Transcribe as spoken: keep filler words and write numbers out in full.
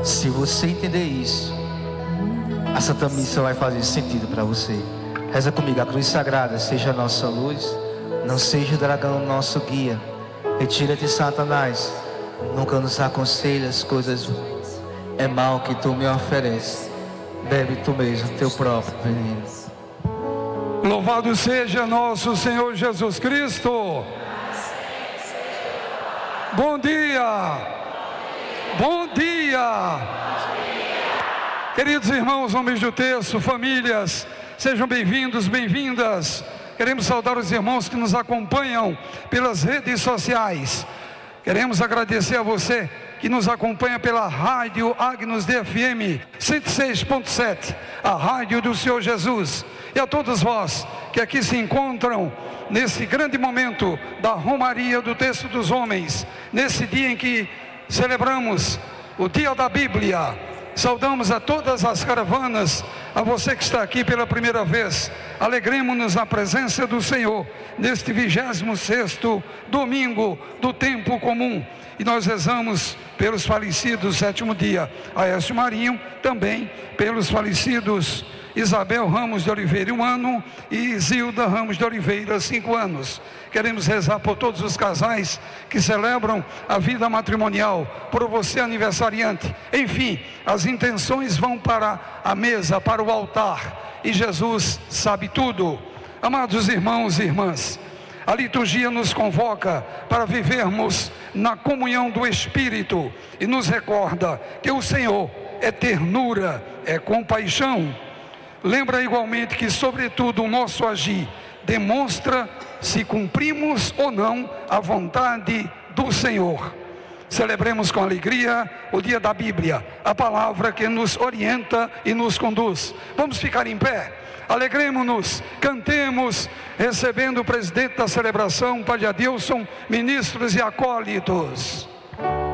Se você entender isso, a Santa Missa vai fazer sentido para você. Reza comigo. A cruz sagrada seja a nossa luz, não seja o dragão nosso guia. Retira-te, Satanás, nunca nos aconselha as coisas. É mal que tu me ofereces, bebe tu mesmo teu próprio veneno. Louvado seja nosso Senhor Jesus Cristo. Bom dia. Bom dia. Queridos irmãos, homens do texto, famílias, sejam bem-vindos, bem-vindas. Queremos saudar os irmãos que nos acompanham pelas redes sociais. Queremos agradecer a você que nos acompanha pela Rádio Agnus D F M cento e seis ponto sete, a Rádio do Senhor Jesus. E a todos vós que aqui se encontram nesse grande momento da Romaria do Texto dos Homens, nesse dia em que celebramos o Dia da Bíblia. Saudamos a todas as caravanas, a você que está aqui pela primeira vez. Alegremos-nos na presença do Senhor neste vigésimo sexto domingo do tempo comum. E nós rezamos pelos falecidos, sétimo dia, Aécio Marinho, também pelos falecidos Isabel Ramos de Oliveira, um ano, e Zilda Ramos de Oliveira, cinco anos. Queremos rezar por todos os casais que celebram a vida matrimonial, por você aniversariante. Enfim, as intenções vão para a mesa, para o altar, e Jesus sabe tudo. Amados irmãos e irmãs, a liturgia nos convoca para vivermos na comunhão do Espírito e nos recorda que o Senhor é ternura, é compaixão. Lembra igualmente que, sobretudo, o nosso agir demonstra se cumprimos ou não a vontade do Senhor. Celebremos com alegria o dia da Bíblia, a palavra que nos orienta e nos conduz. Vamos ficar em pé, alegremos-nos, cantemos, recebendo o presidente da celebração, Padre Adilson, ministros e acólitos.